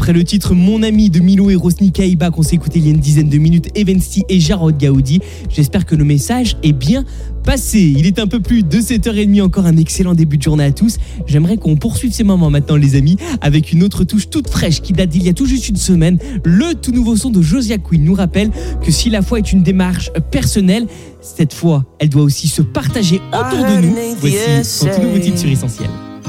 Après le titre Mon ami de Milo et Rosny Kaiba qu'on s'est écouté il y a une dizaine de minutes, Evensti et Jarod Gaoudi, j'espère que le message est bien passé. Il est un peu plus de 7h30, encore un excellent début de journée à tous. J'aimerais qu'on poursuive ces moments maintenant les amis, avec une autre touche toute fraîche qui date d'il y a tout juste une semaine. Le tout nouveau son de Josia Queen nous rappelle que si la foi est une démarche personnelle, cette foi, elle doit aussi se partager autour de nous. Voici son tout nouveau titre sur Essentiel.